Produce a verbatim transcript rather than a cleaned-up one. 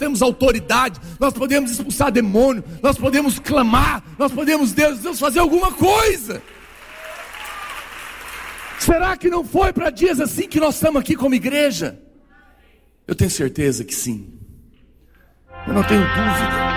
temos autoridade, nós podemos expulsar demônio, nós podemos clamar, nós podemos, Deus, Deus fazer alguma coisa. Será que não foi para dias assim que nós estamos aqui como igreja? Eu tenho certeza que sim. Eu não tenho dúvida.